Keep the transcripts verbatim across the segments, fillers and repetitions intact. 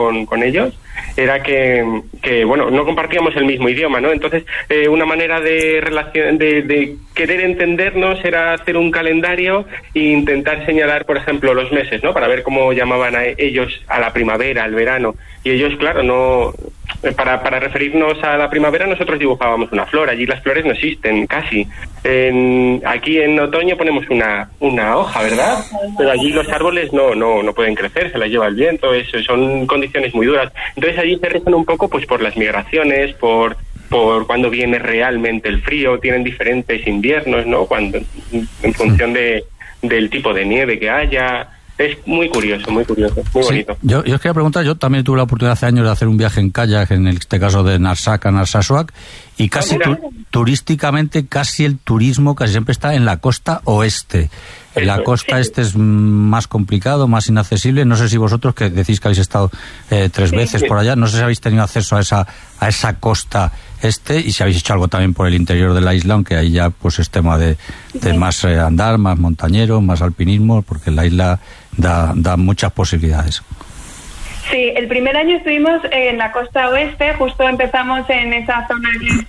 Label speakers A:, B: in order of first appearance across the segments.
A: con, con ellos era que, que, bueno, no compartíamos el mismo idioma, ¿no? Entonces, eh, una manera de, relacion- de, de querer entendernos era hacer un calendario e intentar señalar, por ejemplo, los meses, ¿no? Para ver cómo llamaban a ellos a la primavera, al verano. Y ellos, claro, no... Para, para referirnos a la primavera nosotros dibujábamos una flor, allí las flores no existen casi. En, aquí en otoño ponemos una, una hoja, ¿verdad? Pero allí los árboles no, no, no pueden crecer, se las lleva el viento, eso, son condiciones muy duras. Entonces allí se rezan un poco pues por las migraciones, por, por cuando viene realmente el frío, tienen diferentes inviernos, ¿no? Cuando, en función de, del tipo de nieve que haya. Es muy curioso, muy curioso, muy
B: sí,
A: bonito.
B: Yo, yo os quería preguntar, yo también tuve la oportunidad hace años de hacer un viaje en kayak, en este caso de Narsaq a Narsarsuaq, y casi tu, turísticamente, casi el turismo casi siempre está en la costa oeste. En la costa este es más complicado, más inaccesible. No sé si vosotros, que decís que habéis estado eh, tres sí, veces sí. por allá, no sé si habéis tenido acceso a esa a esa costa este y si habéis hecho algo también por el interior de la isla, aunque ahí ya pues es tema de, de sí. más eh, andar, más montañero, más alpinismo, porque la isla da, da muchas posibilidades.
C: Sí, el primer año estuvimos en la costa oeste, justo empezamos en esa zona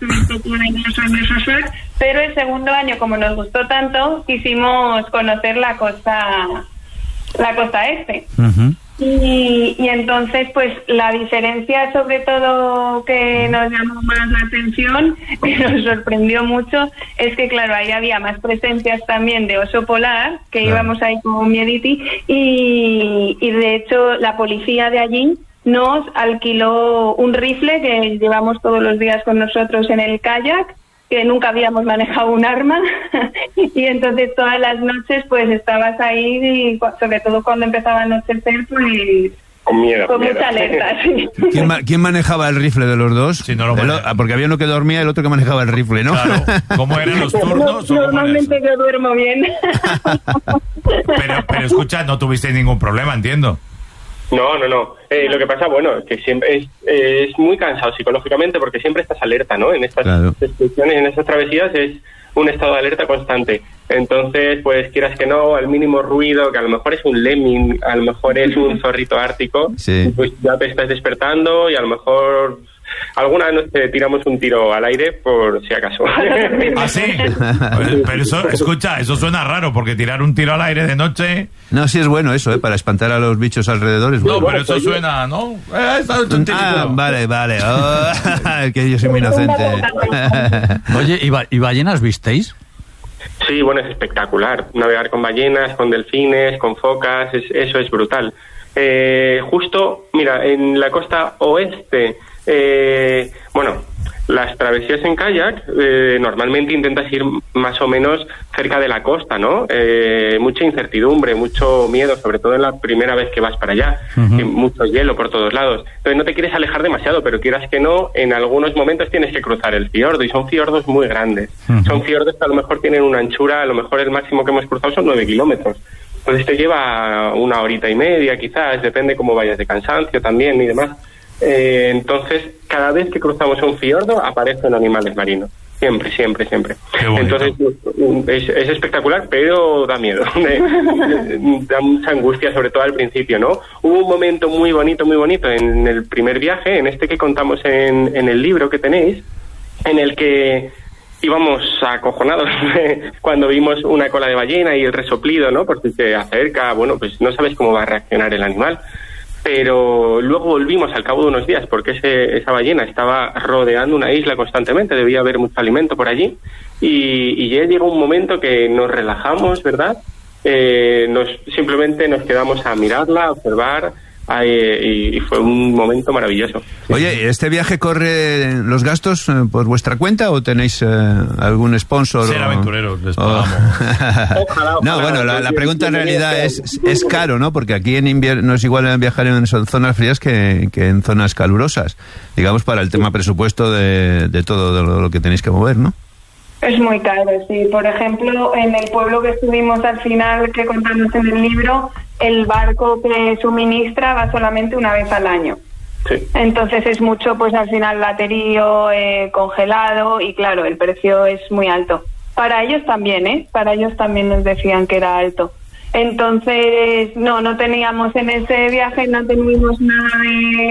C: que pero el segundo año, como nos gustó tanto, quisimos conocer la costa la costa este. Uh-huh. Y, y entonces, pues, la diferencia, sobre todo, que nos llamó más la atención, que nos sorprendió mucho, es que, claro, ahí había más presencias también de oso polar, que claro. íbamos ahí con Miediti, y, y de hecho, la policía de allí nos alquiló un rifle que llevamos todos los días con nosotros en el kayak, que nunca habíamos manejado un arma, y entonces todas las noches pues estabas ahí, y sobre todo cuando empezaba a anochecer, pues
A: con miedo,
C: con
A: miedo.
C: mucha alerta. Sí.
D: ¿Quién, ma- ¿Quién manejaba el rifle de los dos?
E: Sí, no lo
D: el, porque había uno que dormía y el otro que manejaba el rifle, ¿no?
E: Claro. ¿Cómo eran los turnos?
C: No, normalmente yo duermo bien.
E: pero, pero escucha, no tuviste ningún problema, entiendo.
A: No, no, no. Eh, lo que pasa, bueno, es que siempre es, eh, es muy cansado psicológicamente porque siempre estás alerta, ¿no? En estas claro. excursiones, en estas travesías es un estado de alerta constante. Entonces, pues quieras que no, al mínimo ruido, que a lo mejor es un lemming, a lo mejor es un zorrito ártico,
D: sí.
A: pues ya te estás despertando y a lo mejor alguna vez te tiramos un tiro al aire por si acaso.
E: ¿Ah, sí? Pero eso, escucha, eso suena raro, porque tirar un tiro al aire de noche...
D: No, sí es bueno eso, ¿eh? Para espantar a los bichos alrededor. Es bueno.
E: No, pero eso suena, ¿no? Eh, está un
D: ah, vale, vale. Oh, que yo soy muy inocente.
B: Oye, ¿y, ba- ¿y ballenas visteis?
A: Sí, bueno, es espectacular. Navegar con ballenas, con delfines, con focas, es, eso es brutal. Eh, justo, mira, en la costa oeste... Eh, bueno, las travesías en kayak eh, normalmente intentas ir más o menos cerca de la costa, ¿no? Eh, mucha incertidumbre, mucho miedo, sobre todo en la primera vez que vas para allá, uh-huh. y mucho hielo por todos lados. Entonces no te quieres alejar demasiado, pero quieras que no, en algunos momentos tienes que cruzar el fiordo, y son fiordos muy grandes. Uh-huh. Son fiordos que a lo mejor tienen una anchura, a lo mejor el máximo que hemos cruzado son nueve kilómetros. Entonces te lleva una horita y media quizás, depende cómo vayas de cansancio también y demás. Eh, entonces, cada vez que cruzamos un fiordo aparecen animales marinos. Siempre, siempre, siempre. Entonces, es, es espectacular, pero da miedo. Da mucha angustia, sobre todo al principio, ¿no? Hubo un momento muy bonito, muy bonito en el primer viaje, en este que contamos en, en el libro que tenéis, en el que íbamos acojonados cuando vimos una cola de ballena y el resoplido, ¿no? Porque se acerca, bueno, pues no sabes cómo va a reaccionar el animal. Pero luego volvimos al cabo de unos días porque ese, esa ballena estaba rodeando una isla constantemente, debía haber mucho alimento por allí, y, y ya llegó un momento que nos relajamos, ¿verdad? Eh, nos simplemente nos quedamos a mirarla, a observar, a, y, y fue un momento maravilloso.
D: Oye, ¿este viaje corre los gastos eh, por vuestra cuenta o tenéis eh, algún sponsor?
E: Ser
D: o,
E: aventureros, les pagamos.
A: Ojalá, ojalá,
D: no, bueno, la, la pregunta en realidad es, es caro, ¿no? Porque aquí en invierno no es igual viajar en zonas frías que, que en zonas calurosas, digamos, para el tema presupuesto de, de todo de lo, lo que tenéis que mover, ¿no?
C: Es muy caro, sí. Por ejemplo, en el pueblo que estuvimos al final, que contamos en el libro, el barco que suministra va solamente una vez al año.
A: Sí.
C: Entonces es mucho, pues al final, baterío, eh, congelado, y claro, el precio es muy alto. Para ellos también, ¿eh? Para ellos también nos decían que era alto. Entonces, no, no teníamos en ese viaje, no tuvimos nada de